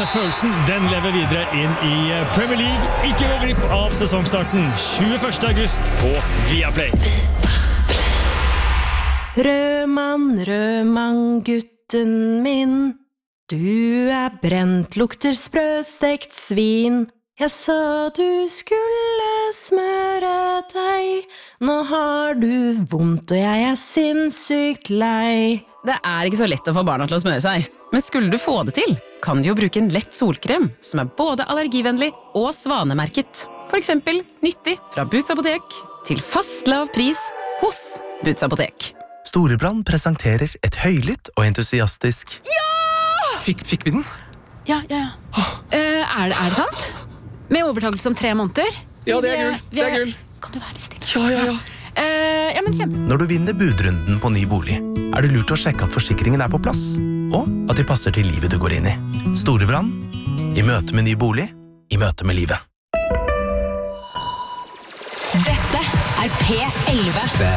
følelsen, den lever videre inn i Premier League. Ikke gå glipp av sesongstarten 21. august på Viaplay. Rødmann, gutten min. Du brent, lukter sprøstekt svin. Jeg sa du skulle smøre deg. Nå har du vondt, og jeg sinnssykt lei. Det ikke så lett å få barna til å smøre seg. Men skulle du få det til, kan du jo bruke en lett solkrem som både allergivennlig og svanemerket. For eksempel nyttig fra Boots Apotek til fast lav pris hos Boots Apotek. Storebrand presenterer et høylytt og entusiastisk Fikk vi den? Ja. Er det sant? Med overtakelse om 3 måneder? Ja, det er gull. Kan du være litt stille? Ja. Ja, men kjempe. Når du vinner budrunden på ny bolig, det lurt å sjekke at forsikringen på plass, og at de passer til livet du går inn i. Storebrand, i møte med ny bolig, i møte med livet. Dette P11. Det